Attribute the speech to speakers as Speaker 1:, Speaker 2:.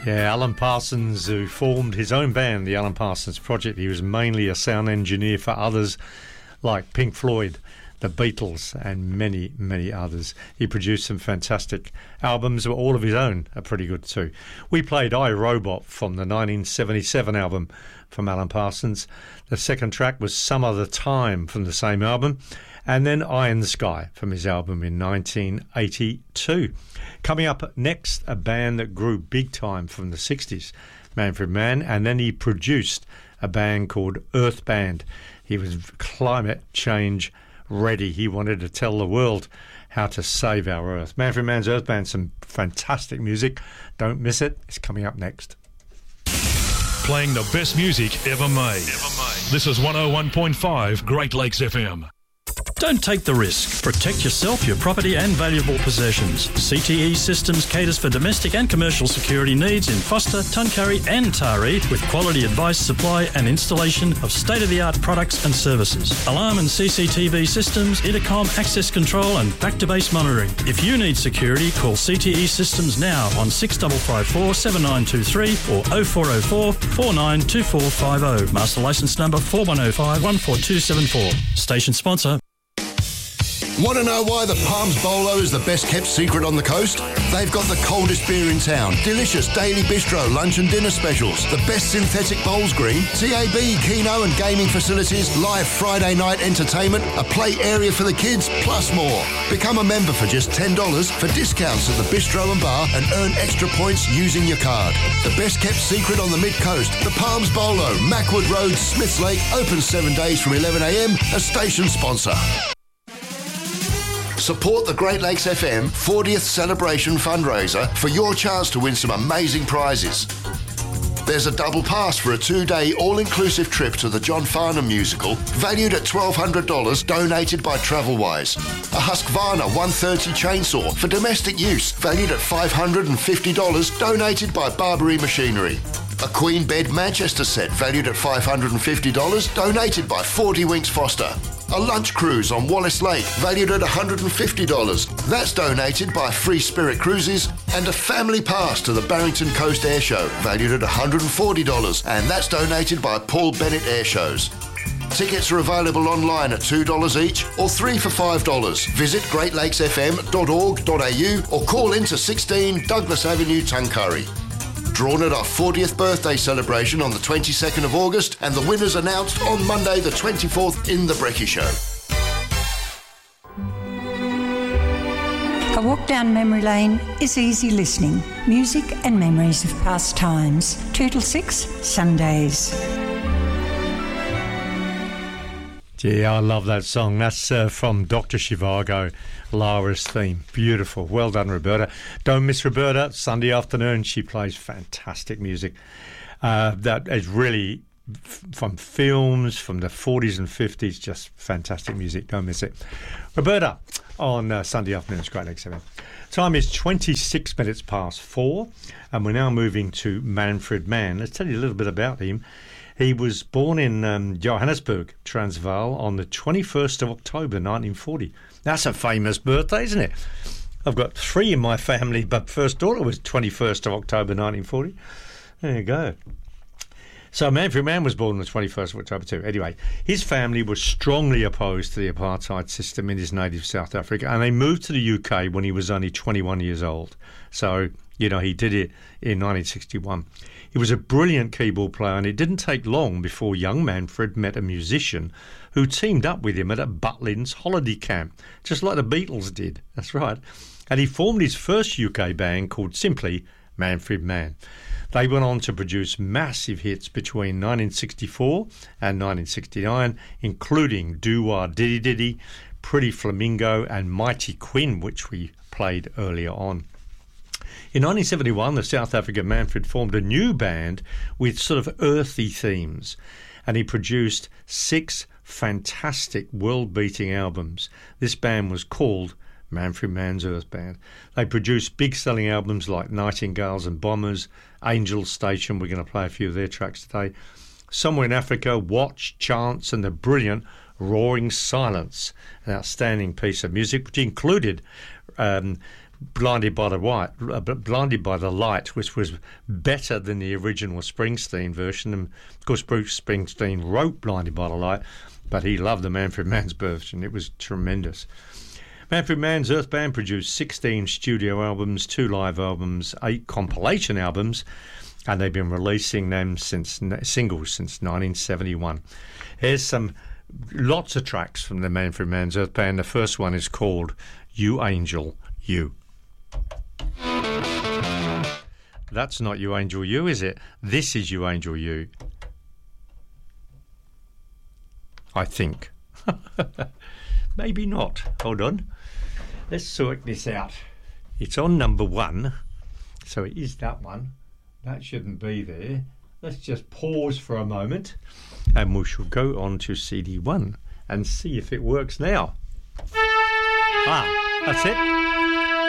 Speaker 1: Yeah, Alan Parsons, who formed his own band, the Alan Parsons Project. He was mainly a sound engineer for others like Pink Floyd, the Beatles, and many, many others. He produced some fantastic albums, but all of his own are pretty good too. We played I, Robot from the 1977 album from Alan Parsons. The second track was Some Other Time from the same album, and then Eye in the Sky from his album in 1982. Coming up next, a band that grew big time from the 60s, Manfred Mann, and then he produced a band called Earth Band. He was climate change ready. He wanted to tell the world how to save our Earth. Manfred Mann's Earth Band, some fantastic music. Don't miss it. It's coming up next.
Speaker 2: Playing the best music ever made. This is 101.5 Great Lakes FM. Don't take the risk. Protect yourself, your property and valuable possessions. CTE Systems caters for domestic and commercial security needs in Foster, Tuncurry and Taree with quality advice, supply and installation of state-of-the-art products and services. Alarm and CCTV systems, intercom, access control and back-to-base monitoring. If you need security, call CTE Systems now on 6554 7923 or 0404 492450. Master licence number 4105 14274. Station sponsor.
Speaker 3: Want to know why the Palms Bolo is the best kept secret on the coast? They've got the coldest beer in town, delicious daily bistro lunch and dinner specials, the best synthetic bowls green, TAB, Keno and gaming facilities, live Friday night entertainment, a play area for the kids, plus more. Become a member for just $10 for discounts at the bistro and bar and earn extra points using your card. The best kept secret on the mid-coast, the Palms Bolo, Mackwood Road, Smiths Lake, open 7 days from 11am, a station sponsor. Support the Great Lakes FM 40th Celebration fundraiser for your chance to win some amazing prizes. There's a double pass for a 2-day all-inclusive trip to the John Farnham musical, valued at $1,200, donated by Travelwise. A Husqvarna 130 chainsaw for domestic use, valued at $550, donated by Barbary Machinery. A Queen Bed Manchester set, valued at $550, donated by 40 Winks Foster. A lunch cruise on Wallace Lake, valued at $150. That's donated by Free Spirit Cruises. And a family pass to the Barrington Coast Air Show, valued at $140. And that's donated by Paul Bennett Air Shows. Tickets are available online at $2 each or 3 for $5. Visit greatlakesfm.org.au or call into 16 Douglas Avenue, Tuncurry. Drawn at our 40th birthday celebration on the 22nd of August, and the winners announced on Monday the 24th in The Brekkie Show.
Speaker 4: A walk down memory lane is easy listening. Music and memories of past times. 2 till 6, Sundays.
Speaker 1: Yeah, I love that song. That's from Dr. Zhivago, Lara's theme. Beautiful. Well done, Roberta. Don't miss Roberta. Sunday afternoon, she plays fantastic music. That is really from films from the 40s and 50s, just fantastic music. Don't miss it. Roberta on Sunday afternoons, Great Lakes 7. Time is 26 minutes past 4, and we're now moving to Manfred Mann. Let's tell you a little bit about him. He was born in Johannesburg, Transvaal, on the 21st of October, 1940. That's a famous birthday, isn't it? I've got 3 in my family, but first daughter was 21st of October, 1940. There you go. So Manfred Mann was born on the 21st of October too. Anyway, his family was strongly opposed to the apartheid system in his native South Africa, and they moved to the UK when he was only 21 years old. So, you know, he did it in 1961. He was a brilliant keyboard player, and it didn't take long before young Manfred met a musician who teamed up with him at a Butlins holiday camp, just like the Beatles did. That's right. And he formed his first UK band called simply Manfred Mann. They went on to produce massive hits between 1964 and 1969, including Doo-Wah Diddy Diddy, Pretty Flamingo and Mighty Quinn, which we played earlier on. In 1971, the South African Manfred formed a new band with sort of earthy themes, and he produced 6 fantastic world-beating albums. This band was called Manfred Mann's Earth Band. They produced big-selling albums like Nightingales and Bombers, Angel Station, we're going to play a few of their tracks today, Somewhere in Africa, Watch, Chance, and the brilliant Roaring Silence, an outstanding piece of music, which included Blinded by the Light, which was better than the original Springsteen version. And of course, Bruce Springsteen wrote Blinded by the Light, but he loved the Manfred Mann's version. It was tremendous. Manfred Mann's Earth Band produced 16 studio albums, 2 live albums, 8 compilation albums, and they've been releasing them singles since 1971. Here's lots of tracks from the Manfred Mann's Earth Band. The first one is called You Angel, You. That's not You Angel You, is it? This is You Angel You, I think. Maybe not. Hold on. Let's sort this out. It's on number 1, so it is that one. That shouldn't be there. Let's just pause for a moment and we shall go on to CD1 and see if it works now. Ah, that's it.